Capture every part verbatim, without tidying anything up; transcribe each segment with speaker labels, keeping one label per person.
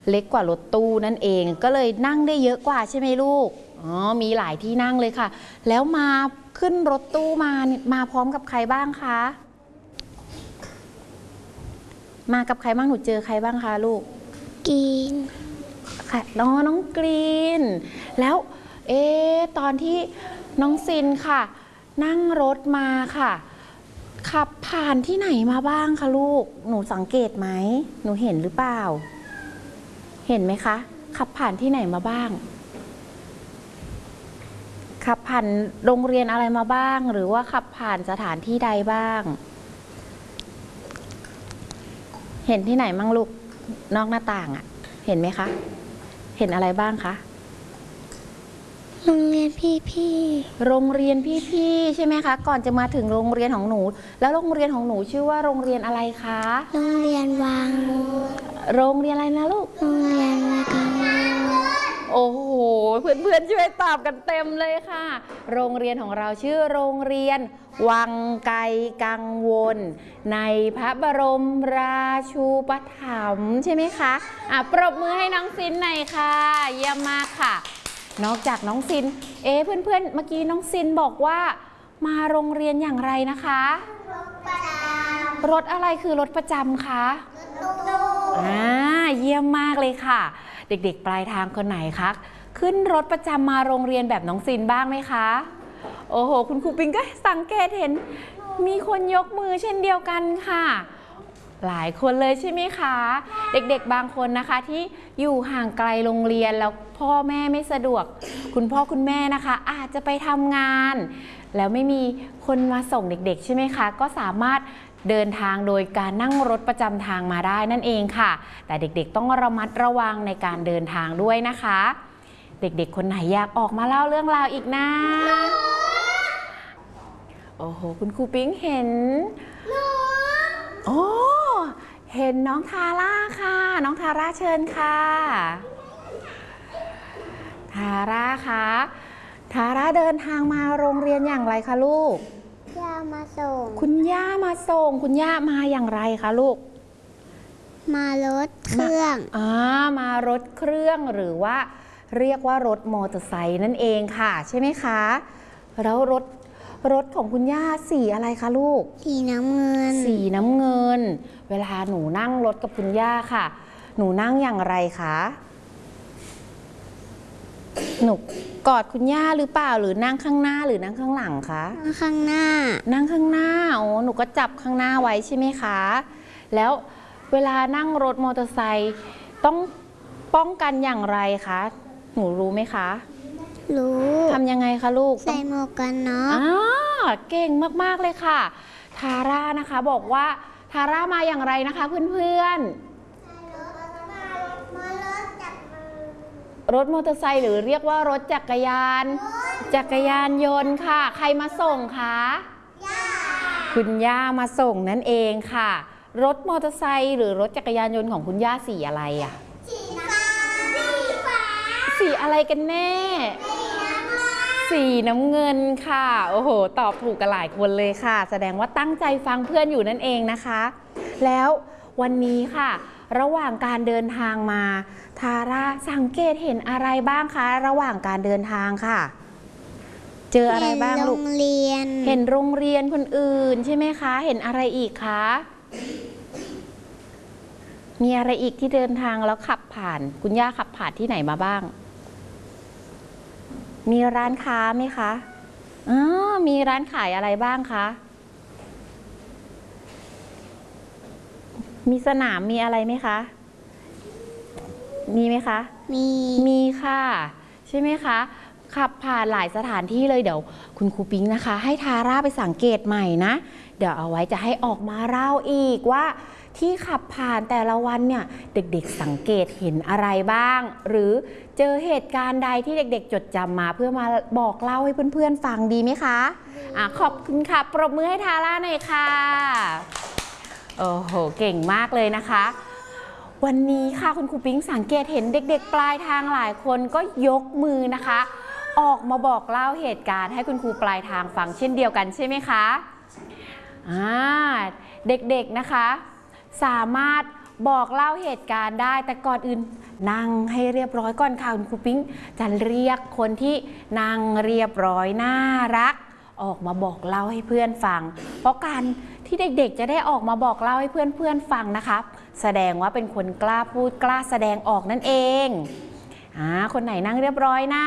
Speaker 1: เล็กกว่ารถตู้นั่นเองก็เลยนั่งได้เยอะกว่าใช่ไหมลูกอ๋อมีหลายที่นั่งเลยค่ะแล้วมาขึ้นรถตู้มามาพร้อมกับใครบ้างคะมากับใครบ้างหนูเจอใครบ้างคะลูก
Speaker 2: กรีน
Speaker 1: ค่ะน้องน้องกรีนแล้วเอ๊ะตอนที่น้องซินค่ะนั่งรถมาค่ะขับผ่านที่ไหนมาบ้างคะลูกหนูสังเกตไหมหนูเห็นหรือเปล่าเห็นไหมคะขับผ่านที่ไหนมาบ้างขับผ่านโรงเรียนอะไรมาบ้างหรือว่าขับผ่านสถานที่ใดบ้างเห็นที่ไหนมั่งลูกนอกหน้าต่างอ่ะเห็นไหมคะเห็นอะไรบ้างคะ
Speaker 2: โรงเรียนพี่พี่
Speaker 1: โรงเรียนพี่พี่ใช่ไหมคะก่อนจะมาถึงโรงเรียนของหนูแล้วโรงเรียนของหนูชื่อว่าโรงเรียนอะไรคะ
Speaker 2: โรงเรียนวัง
Speaker 1: โรงเรียนอะไรนะลูก
Speaker 2: โรงเรียนวัง
Speaker 1: โอ้โหเพื่อนๆช่วยตอบกันเต็มเลยค่ะโรงเรียนของเราชื่อโรงเรียนวังไกลกังวลในพระบรมราชูปถัมภ์ใช่ไหมคะอ่ะปรบมือให้น้องซินหน่อยค่ะเยี่ยมมากค่ะนอกจากน้องซินเอ๊ะเพื่อนๆเมื่อกี้น้องซินบอกว่ามาโรงเรียนอย่างไรนะคะรถประจำรถอะไรคือรถประจำคะรถตู้อ่าเยี่ยมมากเลยค่ะเด็กๆปลายทางคนไหนคะขึ้นรถประจำมาโรงเรียนแบบน้องซินบ้างไหมคะโอ้โหคุณครูปิงก็สังเกตเห็นมีคนยกมือเช่นเดียวกันค่ะหลายคนเลยใช่ไหมคะเด็กๆบางคนนะคะที่อยู่ห่างไกลโรงเรียนแล้วพ่อแม่ไม่สะดวกคุณพ่อคุณแม่นะคะอาจจะไปทำงานแล้วไม่มีคนมาส่งเด็กๆใช่ไหมคะก็สามารถเดินทางโดยการนั่งรถประจำทางมาได้นั่นเองค่ะแต่เด็กๆต้องระมัดระวังในการเดินทางด้วยนะคะเด็กๆคนไหนอยากออกมาเล่าเรื่องราวอีกนะโอ้โหคุณครูปิ๊งเห็นโอ้เห็นน้องทาร่าค่ะน้องทาร่าเชิญค่ะทาร่าคะทาร่าเดินทางมาโรงเรียนอย่างไรคะลูก
Speaker 2: ย่ามาส่ง
Speaker 1: คุณย่ามาส่งคุณย่ามาอย่างไรคะลูก
Speaker 2: มารถเครื่อง
Speaker 1: อ่ามารถเครื่องหรือว่าเรียกว่ารถมอเตอร์ไซค์นั่นเองค่ะใช่ไหมคะแล้วรถรถของคุณย่าสีอะไรคะลูก
Speaker 2: สีน้ำเงิน
Speaker 1: สีน้ำเงินเวลาหนูนั่งรถกับคุณย่าค่ะหนูนั่งอย่างไรคะหนูกอดคุณย่าหรือเปล่าหรือนั่งข้างหน้าหรือนั่งข้างหลังคะ
Speaker 2: นั่งข้างหน้า
Speaker 1: นั่งข้างหน้าโอ้หนูก็จับข้างหน้าไว้ใช่ไหมคะแล้วเวลานั่งรถมอเตอร์ไซค์ต้องป้องกันอย่างไรคะหนูรู้ไหมคะ
Speaker 2: รู้
Speaker 1: ทำยังไงคะลูก
Speaker 2: ใส่หมวกกันน็อก
Speaker 1: อ๋อเก่งมากๆเลยค่ะทาร่านะคะบอกว่าทาร่ามาอย่างไรนะคะเพื่อนๆรถมอเตอร์ไซค์หรือเรียกว่ารถจักรยานจักรยานยนต์ค่ะใครมาส่งคะคุณย่ามาส่งนั่นเองค่ะรถมอเตอร์ไซค์หรือรถจักรยานยนต์ของคุณย่าสีอะไรอะสีอะไรกันแน่สีน้ำเงินค่ะโอ้โหตอบถูกกันหลายคนเลยค่ะแสดงว่าตั้งใจฟังเพื่อนอยู่นั่นเองนะคะแล้ววันนี้ค่ะระหว่างการเดินทางมาทาร่าสังเกตเห็นอะไรบ้างคะระหว่างการเดินทางค่ะเจออะไรบ้างลูก
Speaker 2: เห็นโรงเรียน
Speaker 1: เห็นโรงเรียนคนอื่นใช่ไหมคะเห็นอะไรอีกคะมีอะไรอีกที่เดินทางแล้วขับผ่านคุณย่าขับผ่านที่ไหนมาบ้างมีร้านค้าไหมคะอ๋อมีร้านขายอะไรบ้างคะมีสนามมีอะไรไหมคะมีไหมคะ
Speaker 2: มี
Speaker 1: มีค่ะใช่ไหมคะขับผ่านหลายสถานที่เลยเดี๋ยวคุณครูปิ๊งนะคะให้ทาร่าไปสังเกตใหม่นะเดี๋ยวเอาไว้จะให้ออกมาเล่าอีกว่าที่ขับผ่านแต่ละวันเนี่ยเด็กๆสังเกตเห็นอะไรบ้างหรือเจอเหตุการณ์ใดที่เด็กๆจดจำมาเพื่อมาบอกเล่าให้เพื่อนๆฟังดีไหมคะอ่ะขอบคุณค่ะปรบมือให้ทาร่าหน่อยค่ะโอ้โหเก่งมากเลยนะคะวันนี้ค่ะคุณครูปิ๊งสังเกตเห็นเด็กๆปลายทางหลายคนก็ยกมือนะคะออกมาบอกเล่าเหตุการณ์ให้คุณครูปลายทางฟังเช่นเดียวกันใช่ไหมคะอ่าเด็กๆนะคะสามารถบอกเล่าเหตุการณ์ได้แต่ก่อนอื่นนั่งให้เรียบร้อยก่อนค่ะคุณครูปิ๊งจะเรียกคนที่นั่งเรียบร้อยน่ารักออกมาบอกเล่าให้เพื่อนฟังเพราะการที่เด็กๆจะได้ออกมาบอกเล่าให้เพื่อนๆฟังนะคะแสดงว่าเป็นคนกล้าพูดกล้าแสดงออกนั่นเองอ่าคนไหนนั่งเรียบร้อยนะ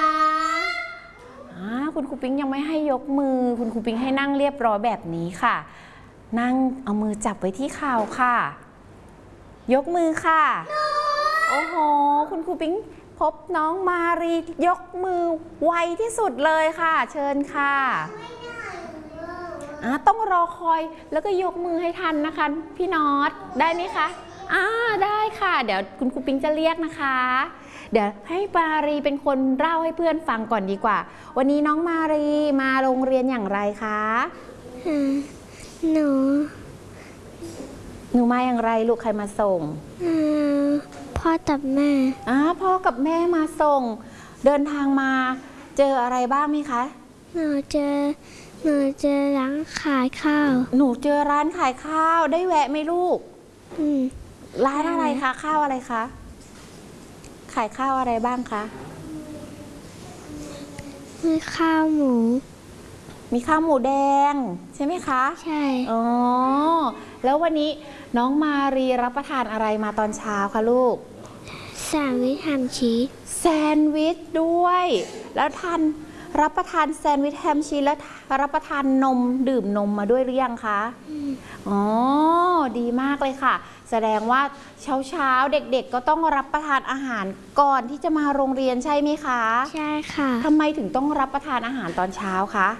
Speaker 1: อ่าคุณครูปิ๊งยังไม่ให้ยกมือคุณครูปิ๊งให้นั่งเรียบร้อยแบบนี้ค่ะนั่งเอามือจับไว้ที่เข่าค่ะยกมือค่ะโอ้โหคุณครูปิ๊งพบน้องมารียกมือไวที่สุดเลยค่ะเชิญค่ะอ่าต้องรอคอยแล้วก็ยกมือให้ทันนะคะพี่น็อตได้ไหมคะอ่าได้ค่ะเดี๋ยวคุณครูปิ๊งจะเรียกนะคะเดี๋ยวให้มารีเป็นคนเล่าให้เพื่อนฟังก่อนดีกว่าวันนี้น้องมารีมาโรงเรียนอย่างไรคะ
Speaker 2: หนู
Speaker 1: หนูมาอย่างไรลูกใครมาส่ง
Speaker 2: พ่อกับแม่
Speaker 1: อ่าพ่อกับแม่มาส่งเดินทางมาเจออะไรบ้างไหมคะ
Speaker 2: หนูเจอหนูเจอร้านขายข้าว
Speaker 1: หนูเจอร้านขายข้าวได้แวะไหมลูก
Speaker 2: อืม
Speaker 1: ร้านอะไรคะข้าวอะไรคะขายข้าวอะไรบ้างคะ
Speaker 2: มีข้าวหมู
Speaker 1: มีข้าวหมูแดงใช่ไหมคะ
Speaker 2: ใช่
Speaker 1: อ๋อแล้ววันนี้น้องมารีรับประทานอะไรมาตอนเช้าคะลูก
Speaker 2: แซนด์วิชแฮมชีส
Speaker 1: แซนด์วิชด้วยแล้วทานรับประทานแซนด์วิชแฮมชีสแล้วรับประทานนมดื่มนมมาด้วยหรือยังคะอ๋อดีมากเลยค่ะแสดงว่าเช้าเช้าเด็กๆก็ต้องรับประทานอาหารก่อนที่จะมาโรงเรียนใช่ไหมคะ
Speaker 2: ใช่ค่ะ
Speaker 1: ทำไมถึงต้องรับประทานอาหารตอนเช้าคะ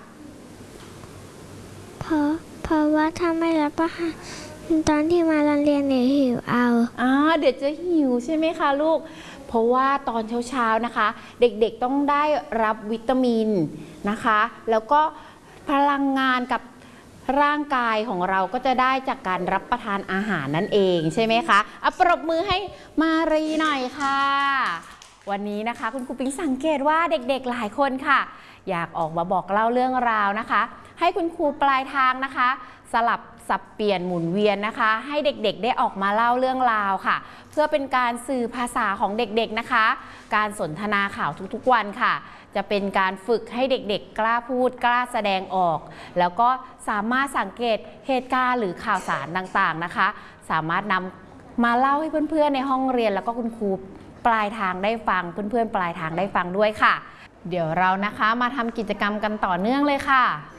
Speaker 2: เพราะเพราะว่าถ้าไม่รับประทานตอนที่มาโรงเรียนเดี๋ยวหิวเอา
Speaker 1: อ่าเดี๋ยวจะหิวใช่ไหมคะลูกเพราะว่าตอนเช้าๆนะคะเด็กๆต้องได้รับวิตามินนะคะแล้วก็พลังงานกับร่างกายของเราก็จะได้จากการรับประทานอาหารนั่นเองใช่ไหมคะอ่ะปรบมือให้มารีหน่อยค่ะวันนี้นะคะคุณครูปิ๊งสังเกตว่าเด็กๆหลายคนค่ะอยากออกมาบอกเล่าเรื่องราวนะคะให้คุณครูปลายทางนะคะสลับสับเปลี่ยนหมุนเวียนนะคะให้เด็กๆได้ออกมาเล่าเรื่องราวค่ะเพื่อเป็นการสื่อภาษาของเด็กๆนะคะการสนทนาข่าวทุกๆวันค่ะจะเป็นการฝึกให้เด็กๆกล้าพูดกล้าแสดงออกแล้วก็สามารถสังเกตเหตุการณ์หรือข่าวสารต่างๆนะคะสามารถนำมาเล่าให้เพื่อนๆในห้องเรียนแล้วก็คุณครูปลายทางได้ฟังเพื่อนๆปลายทางได้ฟังด้วยค่ะเดี๋ยวเรานะคะมาทำกิจกรรมกันต่อเนื่องเลยค่ะ